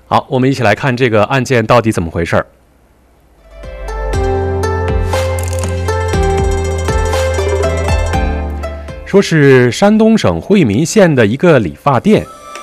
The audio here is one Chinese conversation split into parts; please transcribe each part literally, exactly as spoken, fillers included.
好，我们一起来看这个案件到底怎么回事儿。说是山东省惠民县的一个理发店，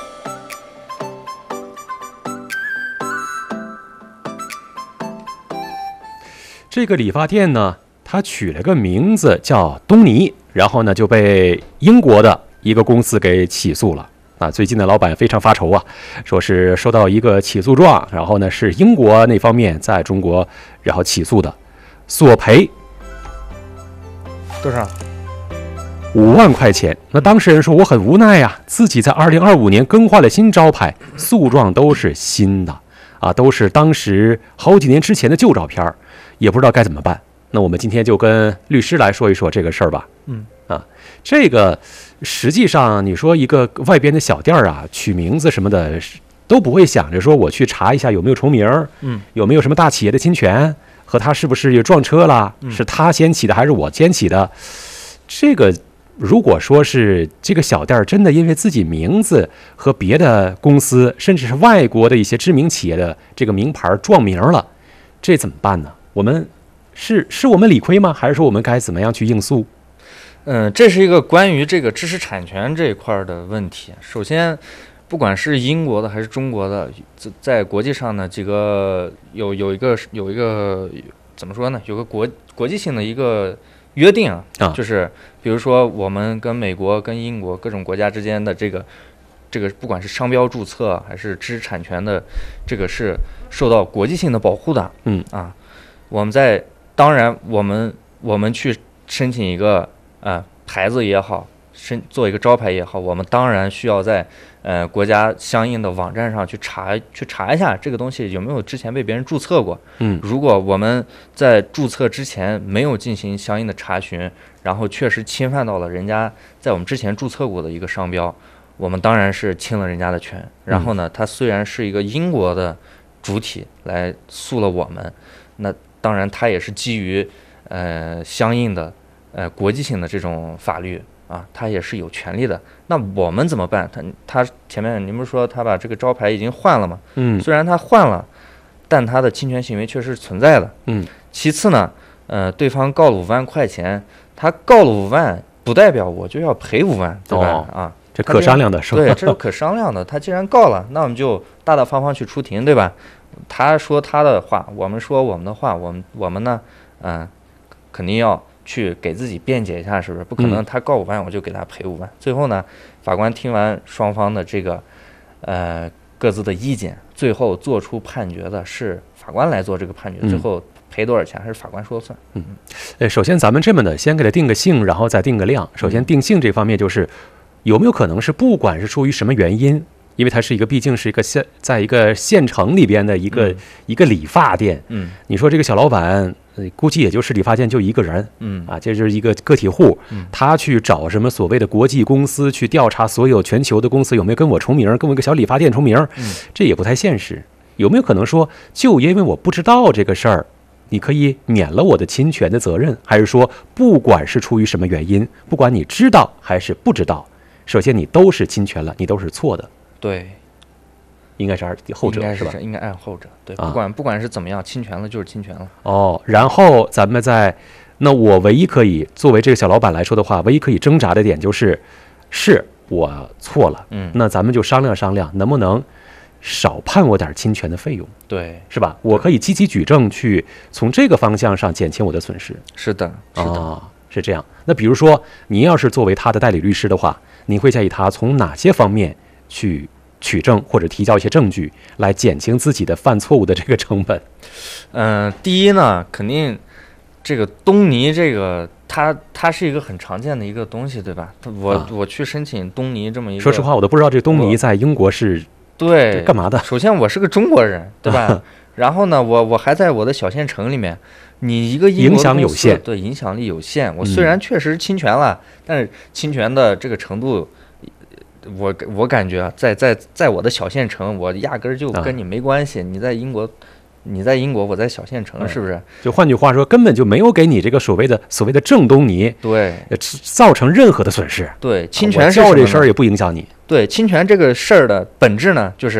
这个理发店呢，它取了个名字叫东尼，然后呢就被英国的一个公司给起诉了。啊，最近的老板非常发愁啊，说是收到一个起诉状，然后呢是英国那方面在中国然后起诉的，索赔多少？ 五万块钱。那当事人说我很无奈呀、啊，自己在二零二五年更换了新招牌，诉状都是新的啊，都是当时好几年之前的旧照片，也不知道该怎么办。那我们今天就跟律师来说一说这个事儿吧。 嗯啊，这个实际上你说一个外边的小店啊，取名字什么的都不会想着说我去查一下有没有重名， 嗯， 有没有什么大企业的侵权，和他是不是也撞车了， 嗯、 是他先起的还是我先起的？这个如果说是这个小店真的因为自己名字和别的公司，甚至是外国的一些知名企业的这个名牌撞名了，这怎么办呢？我们是是我们理亏吗？还是说我们该怎么样去应诉？ 嗯，这是一个关于这个知识产权这一块的问题。首先，不管是英国的还是中国的，在国际上呢，这个有有一个有一个怎么说呢？有个国国际性的一个约定啊， 啊就是比如说我们跟美国、跟英国各种国家之间的这个这个，不管是商标注册还是知识产权的，这个是受到国际性的保护的。 嗯啊，我们在当然我们我们去申请一个呃牌子也好，申做一个招牌也好，我们当然需要在呃国家相应的网站上去查去查一下这个东西有没有之前被别人注册过。 嗯， 如果我们在注册之前没有进行相应的查询，然后确实侵犯到了人家在我们之前注册过的一个商标，我们当然是侵了人家的权。然后呢，它虽然是一个英国的主体来诉了我们，那当然它也是基于呃相应的呃国际性的这种法律啊，它也是有权利的。那我们怎么办？他他前面你们说他把这个招牌已经换了嘛？ 嗯， 虽然他换了，但他的侵权行为确实是存在的。 嗯， 其次呢，呃，对方告了五万块钱，他告了五万，不代表我就要赔五万，对吧？ 哦、 啊， 这可商量的是吧？ 对，这是可商量的。他既然告了，那我们就大大方方去出庭，对吧？他说他的话，我们说我们的话，我们我们呢，嗯、呃，肯定要去给自己辩解一下，是不是？不可能他告五万我就给他赔五万。最后呢，法官听完双方的这个呃各自的意见，最后做出判决的是法官来做这个判决，最后赔多少钱还是法官说了算。 嗯，呃，首先咱们这么的，先给他定个性，然后再定个量。首先定性这方面就是有没有可能是不管是出于什么原因。因为它是一个，毕竟是一个县，在一个县城里边的一个、嗯、一个理发店。 嗯， 你说这个小老板，呃、估计也就是理发店就一个人。 嗯， 啊，这就是一个个体户。 嗯， 他去找什么所谓的国际公司去调查所有全球的公司有没有跟我重名，跟我一个小理发店重名， 嗯， 这也不太现实。有没有可能说，就因为我不知道这个事儿，你可以免了我的侵权的责任？还是说，不管是出于什么原因，不管你知道还是不知道，首先你都是侵权了，你都是错的。 对。 应该是后者是吧？ 应该按后者，对， 啊、 不管不管是怎么样，侵权了就是侵权了。 哦，然后咱们再，那我唯一可以作为这个小老板来说的话，唯一可以挣扎的点就是，是我错了， 嗯， 那咱们就商量商量，能不能少判我点侵权的费用？ 对， 是吧？我可以积极举证去从这个方向上减轻我的损失。 是的，是的， 哦、是这样。那比如说，您要是作为他的代理律师的话，您会建议他从哪些方面去取证或者提交一些证据来减轻自己的犯错误的这个成本？ 嗯、呃，第一呢，肯定这个东尼这个它它是一个很常见的一个东西，对吧？我、啊、我去申请东尼这么一个， 说实话，我都不知道这东尼在英国是对干嘛的。 首先我是个中国人，对吧？然后呢，我我还在我的小县城里面，你一个英国影响有限， 对，影响力有限。我虽然确实侵权了，嗯、但是侵权的这个程度。我我感觉在在在我的小县城，我压根儿就跟你没关系。啊、你在英国，你在英国，我在小县城，是不是？ 就换句话说，根本就没有给你这个所谓的所谓的正东尼对造成任何的损失。 对，侵权是我叫这事儿也不影响你。 对，侵权这个事儿的本质呢，就是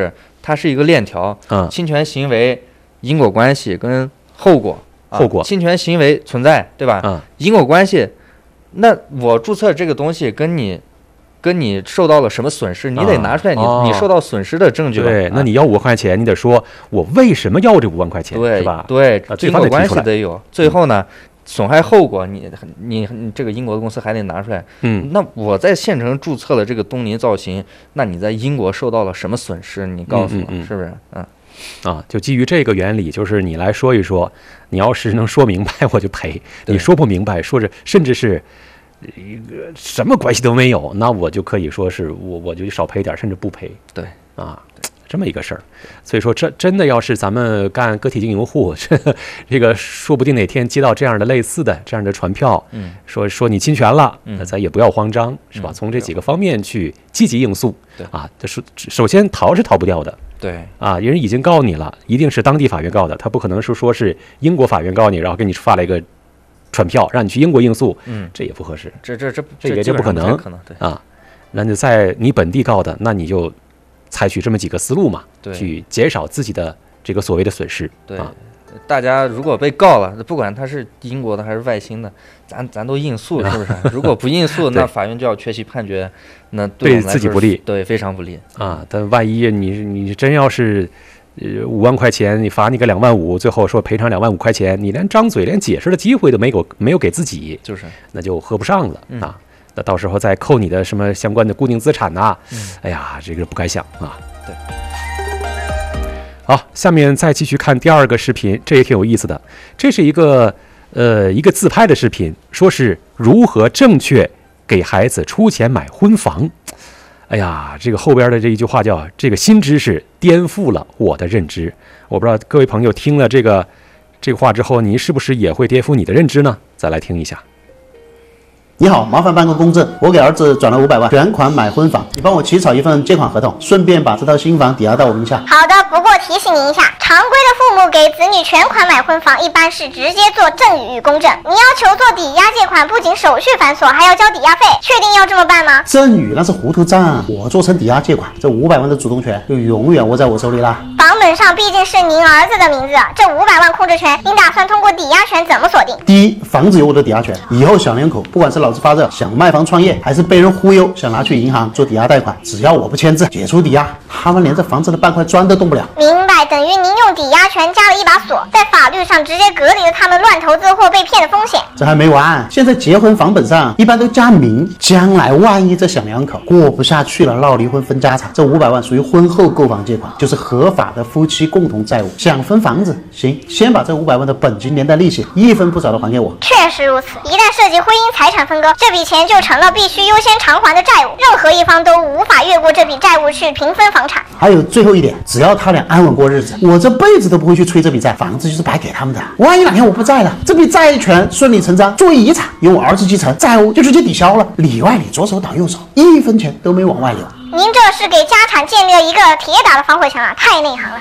它是一个链条， 嗯， 侵权行为、因果关系跟后果，啊、 后果， 侵权行为存在，对吧？ 嗯， 因果关系，那我注册这个东西跟你。跟你受到了什么损失，你得拿出来你、 哦、 你受到损失的证据吧。 对，那你要五万块钱，你得说我为什么要这五万块钱， 对是吧？ 对，因果关系得得有。最后呢，损害后果你你你这个英国的公司还得拿出来。 嗯， 那我在县城注册了这个东尼造型，那你在英国受到了什么损失？你告诉我， 嗯嗯嗯、 是不是？嗯。 啊，就基于这个原理，就是你来说一说，你要是能说明白，我就赔；你说不明白，说是甚至是。一个什么关系都没有，那我就可以说是我我就少赔点，甚至不赔。 对啊，这么一个事儿。所以说，这真的要是咱们干个体经营户，这这个说不定哪天接到这样的类似的这样的传票， 嗯， 说说你侵权了， 嗯、 那咱也不要慌张，是吧？ 嗯、 从这几个方面去积极应诉。 对啊，这是首先逃是逃不掉的。 对啊，人已经告你了，一定是当地法院告的，他不可能是说是英国法院告你，然后给你发了一个。传票让你去英国应诉， 嗯， 这也不合适， 这这这这也就不可能， 可能对啊。那就在你本地告的，那你就采取这么几个思路嘛， 对， 去减少自己的这个所谓的损失。 对， 啊、 大家如果被告了，不管他是英国的还是外星的，咱咱都应诉，是不是？如果不应诉，那法院就要确其判决，那对自己不利， 对，非常不利啊。但万一你你真要是。呃，五万块钱，你罚你个两万五，最后说赔偿两万五块钱，你连张嘴、连解释的机会都没有，没有给自己， 就是， 那就合不上了、 嗯、 啊。那到时候再扣你的什么相关的固定资产呐、啊嗯， 哎呀，这个不该想啊。 对。 好，下面再继续看第二个视频，这也挺有意思的。这是一个呃一个自拍的视频，说是如何正确给孩子出钱买婚房。哎呀，这个后边的这一句话叫“这个新知识颠覆了我的认知”。我不知道各位朋友听了这个这个话之后，您是不是也会颠覆你的认知呢？再来听一下。 你好，麻烦办个公证，我给儿子转了五百万，全款买婚房，你帮我起草一份借款合同，顺便把这套新房抵押到我名下。 好的，不过提醒您一下，常规的父母给子女全款买婚房，一般是直接做赠与公证。你要求做抵押借款，不仅手续繁琐，还要交抵押费，确定要这么办吗？ 赠与那是糊涂账，我做成抵押借款，这五百万的主动权就永远握在我手里啦。 房本上毕竟是您儿子的名字，这五百万控制权，您打算通过抵押权怎么锁定？ 第一，房子有我的抵押权，以后小两口不管是脑子发热想卖房创业，还是被人忽悠想拿去银行做抵押贷款，只要我不签字解除抵押，他们连这房子的半块砖都动不了。 明白，等于您用抵押权加了一把锁，在法律上直接隔离了他们乱投资或被骗的风险。 这还没完，现在结婚房本上一般都加名，将来万一这小两口过不下去了，闹离婚分家产，这五百万属于婚后购房借款，就是合法的夫妻共同债务。想分房子，行，先把这五百万的本金连带利息一分不少的还给我。 确实如此，一旦涉及婚姻财产分割，这笔钱就成了必须优先偿还的债务，任何一方都无法越过这笔债务去平分房产。 还有最后一点，只要他俩安稳过日子，我这辈子都不会去催这笔债，房子就是白给他们的。万一哪天我不在了，这笔债权顺理成章作为遗产由我儿子继承，债务就直接抵消了，里外里左手倒右手，一分钱都没往外流。 您这是给家产建立了一个铁打的防火墙啊，太内行了。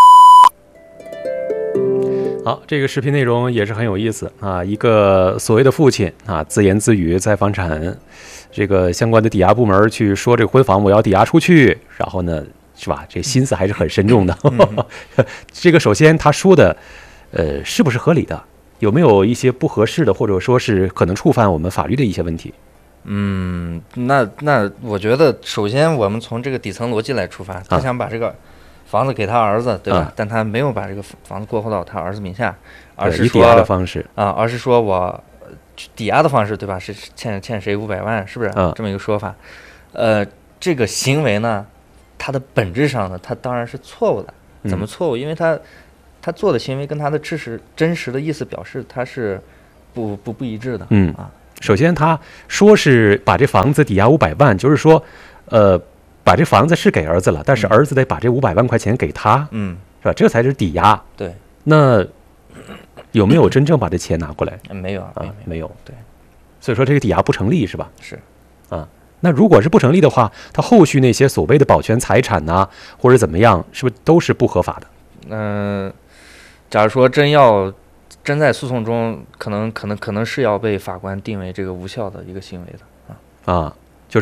好，这个视频内容也是很有意思啊！一个所谓的父亲啊，自言自语在房产这个相关的抵押部门去说这个婚房我要抵押出去，然后呢，是吧？这心思还是很深重的。这个首先他说的，呃，是不是合理的？有没有一些不合适的，或者说是可能触犯我们法律的一些问题？ 嗯，那那我觉得，首先我们从这个底层逻辑来出发，他想把这个房子给他儿子，对吧？啊、但他没有把这个房子过户到他儿子名下，而是说以抵押的方式啊，而是说我抵押的方式，对吧？是欠欠谁五百万，是不是、 啊、 这么一个说法？呃，这个行为呢，它的本质上呢，它当然是错误的。怎么错误？嗯、因为他他做的行为跟他的知识真实的意思表示，他是不不不一致的。 嗯啊， 首先他说是把这房子抵押五百万，就是说，呃。把这房子是给儿子了，但是儿子得把这五百万块钱给他， 嗯， 是吧？这才是抵押。 对， 那有没有真正把这钱拿过来？ 嗯、没有啊， 没有。 对， 所以说这个抵押不成立，是吧？ 是， 啊，那如果是不成立的话，他后续那些所谓的保全财产呐、啊，或者怎么样，是不是都是不合法的？ 嗯、呃，假如说真要真在诉讼中，可能可能可能是要被法官定为这个无效的一个行为的啊啊，就是。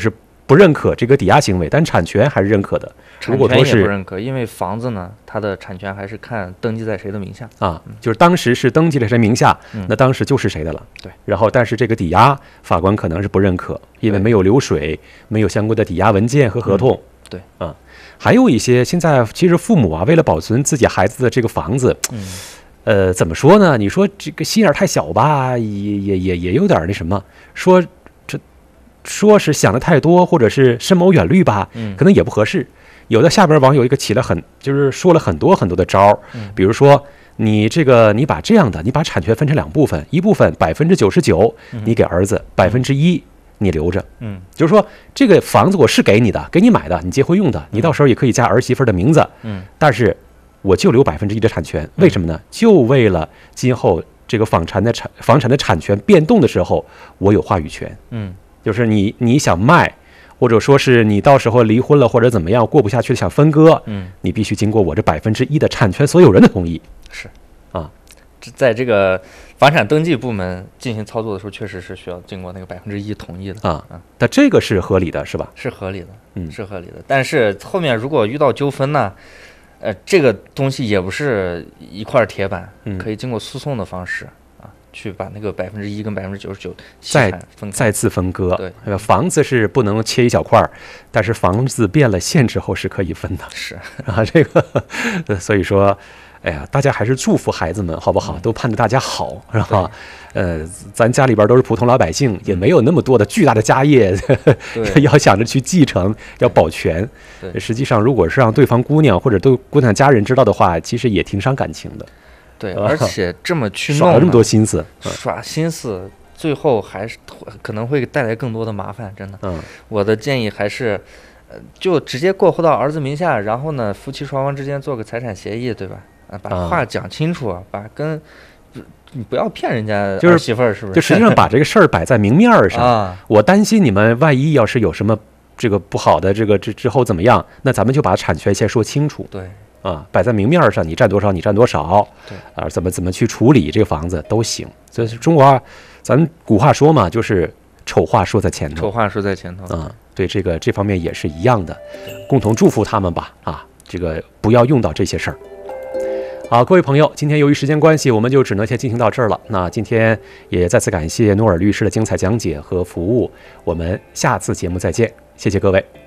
不认可这个抵押行为，但产权还是认可的。如产权果说是也不认可，因为房子呢，它的产权还是看登记在谁的名下啊，就是当时是登记在谁名下， 嗯那当时就是谁的了。 对， 然后但是这个抵押法官可能是不认可，因为没有流水，没有相关的抵押文件和合同。 嗯、对， 啊，还有一些现在其实父母啊，为了保存自己孩子的这个房子， 嗯。 呃，怎么说呢？你说这个心眼太小吧，也也也也有点那什么。说这说是想的太多，或者是深谋远虑吧， 嗯， 可能也不合适。有的下边网友一个起了很，就是说了很多很多的招儿， 嗯， 比如说你这个你把这样的，你把产权分成两部分，一部分百分之九十九你给儿子，百分之一你留着， 嗯， 就是说这个房子我是给你的，给你买的，你结婚用的，你到时候也可以加儿媳妇的名字， 嗯， 但是。我就留百分之一的产权，为什么呢？就为了今后这个房产的产房产的产权变动的时候，我有话语权。 嗯， 就是你你想卖，或者说是你到时候离婚了或者怎么样过不下去想分割， 嗯， 你必须经过我这百分之一的产权所有人的同意。 是， 啊， 在这个房产登记部门进行操作的时候，确实是需要经过那个百分之一同意的啊。但这个是合理的，是吧？ 是合理的， 嗯， 是合理的。但是后面如果遇到纠纷呢？呃，这个东西也不是一块铁板， 嗯， 可以经过诉讼的方式啊，去把那个百分之一跟百分之九十九再分再次分割。 对， 房子是不能切一小块，但是房子变了现之后是可以分的。 是啊，这个，所以说，哎呀，大家还是祝福孩子们好不好？都盼着大家好，是吧？呃，咱家里边都是普通老百姓，也没有那么多的巨大的家业，要想着去继承，要保全。实际上，如果是让对方姑娘或者对姑娘家人知道的话，其实也挺伤感情的。 对，而且这么去弄， 耍了这么多心思， 耍心思，最后还是可能会带来更多的麻烦。真的， 嗯， 我的建议还是，呃，就直接过户到儿子名下，然后呢，夫妻双方之间做个财产协议，对吧？啊，把话讲清楚，啊、把跟。你不要骗人家儿媳妇儿，是不是？ 就实际上把这个事儿摆在明面上。 啊， 我担心你们万一要是有什么这个不好的，这个之之后怎么样？那咱们就把产权先说清楚。 对， 啊，摆在明面上，你占多少，你占多少。 对， 啊，怎么怎么去处理这个房子都行。所以中国，咱古话说嘛，就是丑话说在前头。 丑话说在前头。 啊，对，这个这方面也是一样的，共同祝福他们吧。啊，这个不要用到这些事儿。好，各位朋友，今天由于时间关系，我们就只能先进行到这儿了。那今天也再次感谢诺尔律师的精彩讲解和服务，我们下次节目再见，谢谢各位。